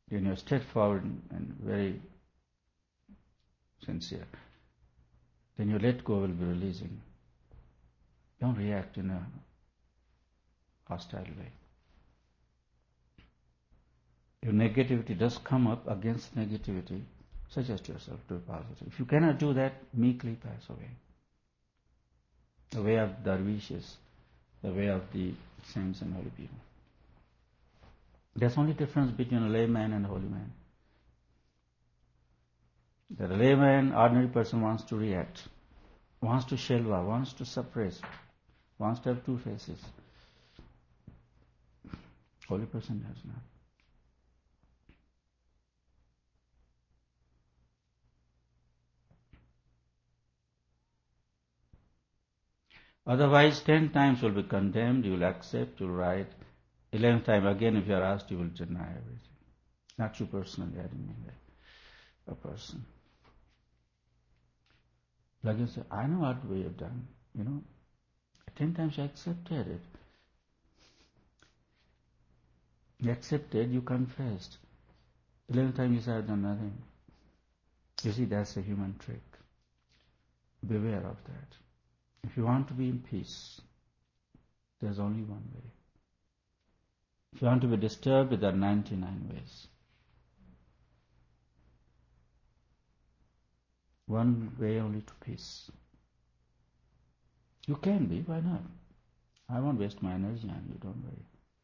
when you're straightforward and very sincere, then your let go will be releasing. Don't react in a hostile way. If negativity does come up, against negativity, suggest yourself to be positive. If you cannot do that, meekly pass away. The way of dervishes, the way of the saints and holy people. There's only difference between a layman and a holy man. That a layman, ordinary person, wants to react, wants to shelva, wants to suppress, wants to have two faces. Holy person does not. Otherwise, 10 times will be condemned, you will accept, you will write. 11th time again, if you are asked, you will deny everything. Not you personally, I didn't mean that. A person. Like you say, I know what we have done. 10 times I accepted it. You accepted, you confessed. 11th time you said, I've done nothing. You see, that's a human trick. Beware of that. If you want to be in peace, there's only one way. If you want to be disturbed, there are 99 ways. One way only to peace. You can be, why not? I won't waste my energy on you, don't worry.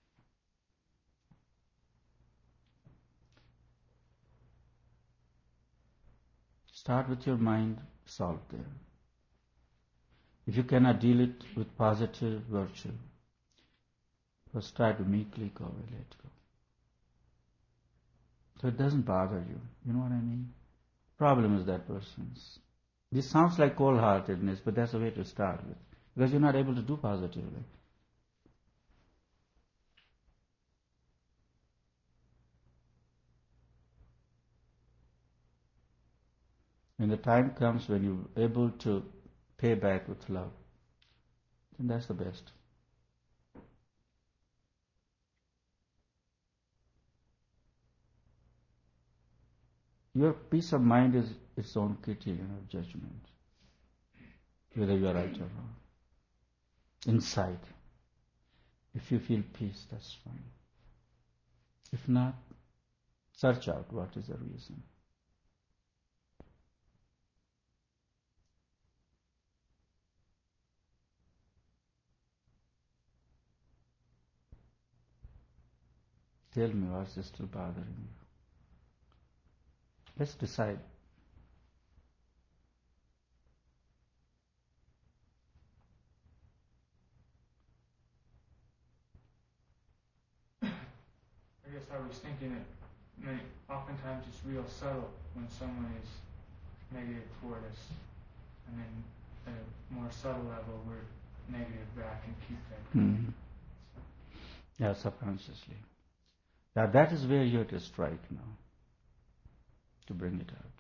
Start with your mind solved there. If you cannot deal it with positive virtue, first try to meekly go and let go. So it doesn't bother you. You know what I mean? Problem is that person's. This sounds like cold-heartedness, but that's a way to start with. Because you're not able to do positively. When the time comes when you're able to pay back with love, then that's the best. Your peace of mind is its own criterion of judgment, whether you are right or wrong. Inside, if you feel peace, that's fine. If not, search out what is the reason. Tell me what's still bothering you. Let's decide. I guess I was thinking that oftentimes it's real subtle when someone is negative toward us, and then at a more subtle level we're negative back and keep that going. Yeah, subconsciously. Now that is where you have to strike now, to bring it out.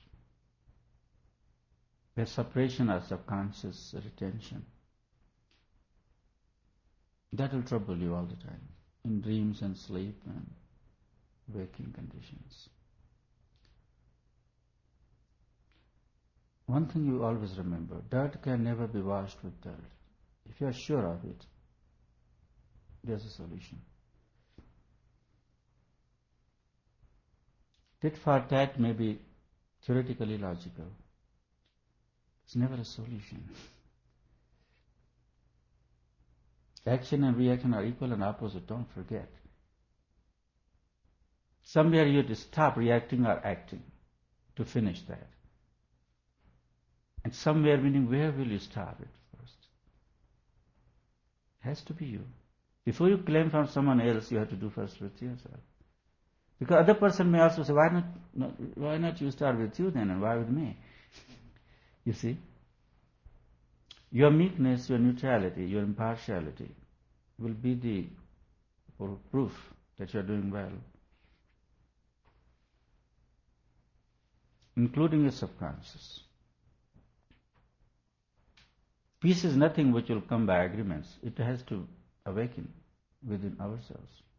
Where separation or subconscious retention, that will trouble you all the time, in dreams and sleep and waking conditions. One thing you always remember, dirt can never be washed with dirt. If you are sure of it, there's a solution. Tit for tat may be theoretically logical. It's never a solution. Action and reaction are equal and opposite, don't forget. Somewhere you have to stop reacting or acting to finish that. And somewhere, meaning where will you stop it first? It has to be you. Before you claim from someone else, you have to do first with yourself. Because other person may also say, why not you start with you then, and why with me? You see? Your meekness, your neutrality, your impartiality will be the proof that you are doing well. Including your subconscious. Peace is nothing which will come by agreements. It has to awaken within ourselves.